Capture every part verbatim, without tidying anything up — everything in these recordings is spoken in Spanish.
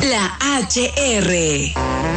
La H R.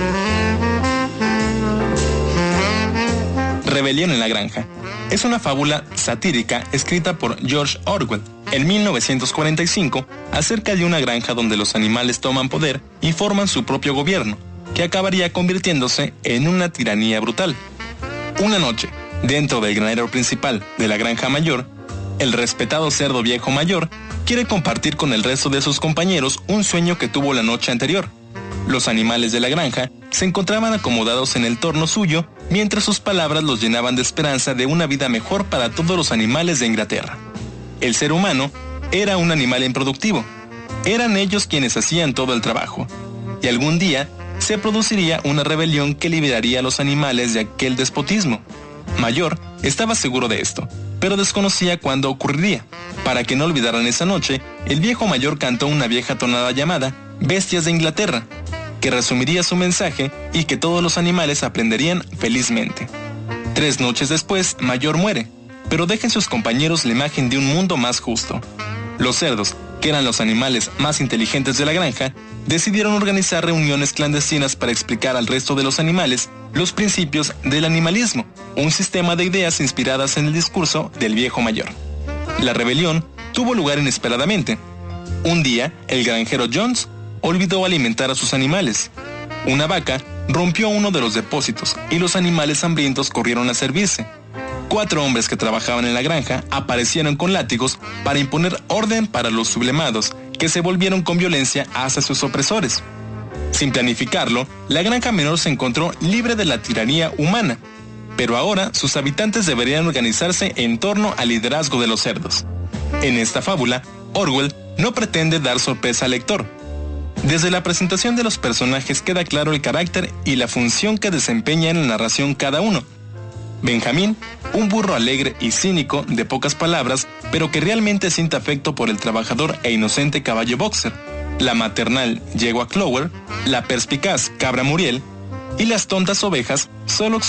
Rebelión en la granja. Es una fábula satírica escrita por George Orwell en mil novecientos cuarenta y cinco acerca de una granja donde los animales toman poder y forman su propio gobierno, que acabaría convirtiéndose en una tiranía brutal. Una noche, dentro del granero principal de la granja mayor, el respetado cerdo viejo mayor quiere compartir con el resto de sus compañeros un sueño que tuvo la noche anterior. Los animales de la granja se encontraban acomodados en el torno suyo, mientras sus palabras los llenaban de esperanza de una vida mejor para todos los animales de Inglaterra. El ser humano era un animal improductivo. Eran ellos quienes hacían todo el trabajo. Y algún día se produciría una rebelión que liberaría a los animales de aquel despotismo. Mayor estaba seguro de esto, pero desconocía cuándo ocurriría. Para que no olvidaran esa noche, el viejo mayor cantó una vieja tonada llamada Bestias de Inglaterra, que resumiría su mensaje y que todos los animales aprenderían felizmente. Tres noches después, Mayor muere, pero deja en sus compañeros la imagen de un mundo más justo. Los cerdos, que eran los animales más inteligentes de la granja, decidieron organizar reuniones clandestinas para explicar al resto de los animales los principios del animalismo, un sistema de ideas inspiradas en el discurso del viejo mayor. La rebelión tuvo lugar inesperadamente. Un día, el granjero Jones olvidó alimentar a sus animales. Una vaca rompió uno de los depósitos y los animales hambrientos corrieron a servirse. Cuatro hombres que trabajaban en la granja aparecieron con látigos para imponer orden para los sublevados, que se volvieron con violencia hacia sus opresores. Sin planificarlo, la granja menor se encontró libre de la tiranía humana, pero ahora sus habitantes deberían organizarse en torno al liderazgo de los cerdos. En esta fábula, Orwell no pretende dar sorpresa al lector. Desde la presentación de los personajes queda claro el carácter y la función que desempeña en la narración cada uno. Benjamín, un burro alegre y cínico de pocas palabras, pero que realmente siente afecto por el trabajador e inocente caballo boxer, la maternal yegua Clover, la perspicaz cabra Muriel y las tontas ovejas solo